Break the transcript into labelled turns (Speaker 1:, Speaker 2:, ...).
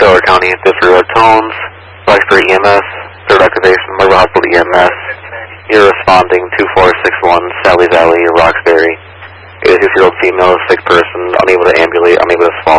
Speaker 1: Delaware County, District of Tones, Roxbury EMS, third activation, Mobile Hospital EMS. You're responding 2461 Sally Valley, Roxbury. A 6-year-old female, sick person, unable to ambulate, unable to swallow.